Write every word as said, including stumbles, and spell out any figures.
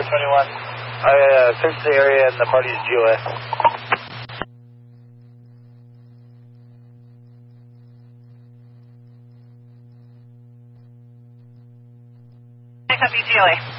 twenty-one. I uh, searched the area and the party's G O A. Copy G O A.